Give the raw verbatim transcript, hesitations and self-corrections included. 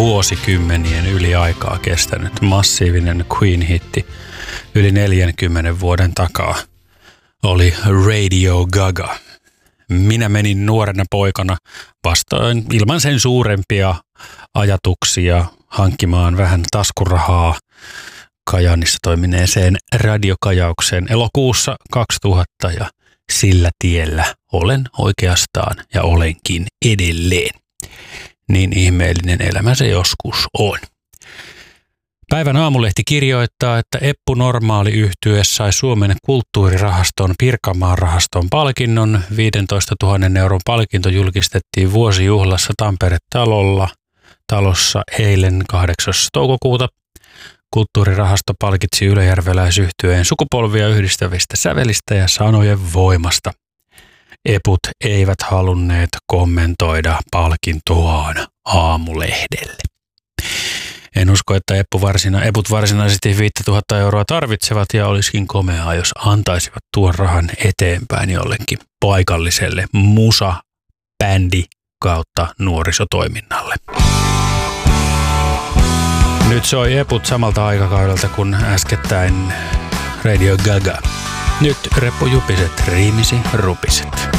vuosikymmenien yli aikaa kestänyt massiivinen Queen-hitti yli neljänkymmenen vuoden takaa oli Radio Gaga. Minä menin nuorena poikana vastoin ilman sen suurempia ajatuksia hankkimaan vähän taskurahaa Kajaanissa toimineeseen radiokajaukseen elokuussa kaksituhatta ja sillä tiellä olen oikeastaan ja olenkin edelleen. Niin ihmeellinen elämä se joskus on. Päivän Aamulehti kirjoittaa, että Eppu Normaali -yhtye sai Suomen kulttuurirahaston Pirkanmaan rahaston palkinnon. viisitoistatuhatta euron palkinto julkistettiin vuosijuhlassa Tampere-talolla talossa eilen kahdeksas toukokuuta. Kulttuurirahasto palkitsi ylöjärveläisyhtyeen sukupolvia yhdistävistä sävelistä ja sanojen voimasta. Eput eivät halunneet kommentoida palkintoaan Aamulehdelle. En usko, että Eppu varsina, Eput varsinaisesti viisituhatta euroa tarvitsevat ja olisikin komeaa, jos antaisivat tuon rahan eteenpäin jollekin paikalliselle musa-bändi kautta nuorisotoiminnalle. Nyt soi Eput samalta aikakaudelta kuin äskettäin Radio Gaga. Nyt reppujupiset riimisi rupiset.